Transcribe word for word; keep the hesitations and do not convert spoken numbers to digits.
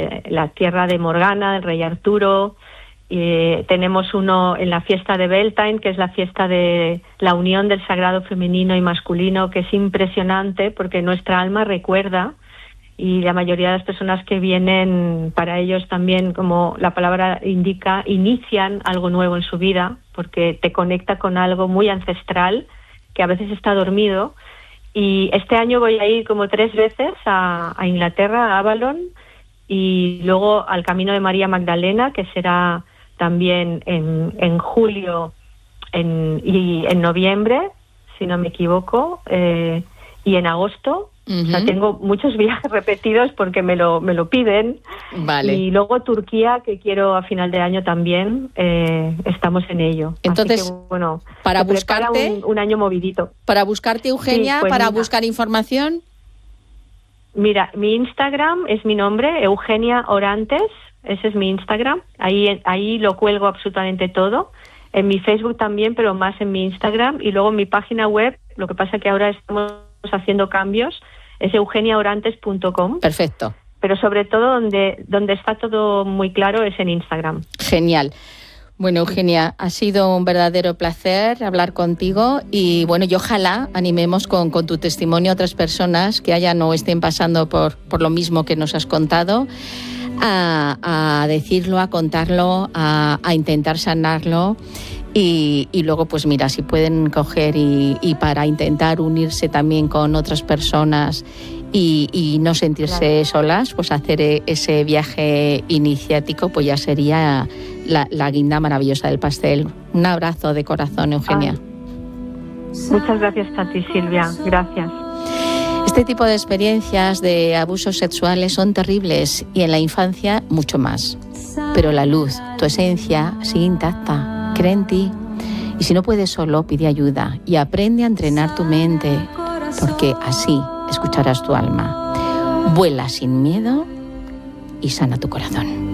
eh, la tierra de Morgana, del rey Arturo. Eh, tenemos uno en la fiesta de Beltane, que es la fiesta de la unión del sagrado femenino y masculino, que es impresionante porque nuestra alma recuerda, y la mayoría de las personas que vienen, para ellos también, como la palabra indica, inician algo nuevo en su vida, porque te conecta con algo muy ancestral que a veces está dormido. Y este año voy a ir como tres veces a, a Inglaterra, a Avalon, y luego al Camino de María Magdalena, que será también en, en julio en, y en noviembre, si no me equivoco, eh, y en agosto. Uh-huh. O sea, tengo muchos viajes repetidos porque me lo me lo piden. Vale. Y luego Turquía, que quiero a final de año también, eh, estamos en ello. Entonces, así que, bueno, para buscarte, un, un año movidito. Para buscarte, Eugenia, sí, pues para mira, buscar información. Mira, mi Instagram es mi nombre, Eugenia Orantes, ese es mi Instagram. Ahí ahí lo cuelgo absolutamente todo. En mi Facebook también, pero más en mi Instagram. Y luego en mi página web, lo que pasa que ahora estamos haciendo cambios, es eugenia orantes punto com. Perfecto. Pero sobre todo donde, donde está todo muy claro es en Instagram. Genial. Bueno, Eugenia, ha sido un verdadero placer hablar contigo y bueno, y ojalá animemos con, con tu testimonio a otras personas que hayan o estén pasando por, por lo mismo que nos has contado, a, a decirlo, a contarlo, a, a intentar sanarlo. Y, y luego, pues mira, si pueden coger y, y para intentar unirse también con otras personas y, y no sentirse claro. solas, pues hacer ese viaje iniciático, pues ya sería la, la guinda maravillosa del pastel. Un abrazo de corazón, Eugenia. Ay. Muchas gracias a ti, Silvia. Gracias. Este tipo de experiencias de abusos sexuales son terribles y en la infancia mucho más. Pero la luz, tu esencia, sigue intacta. Cree en ti. Y si no puedes solo, pide ayuda y aprende a entrenar tu mente, porque así escucharás tu alma. Vuela sin miedo y sana tu corazón.